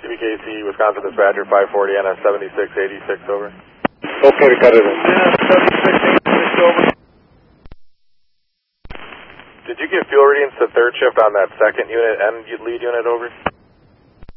CBKC, Wisconsin Dispatcher, 540 NS 7686, over. Okay, got it. NS 7686, over. Did you get fuel readings to third shift on that second unit and lead unit, over?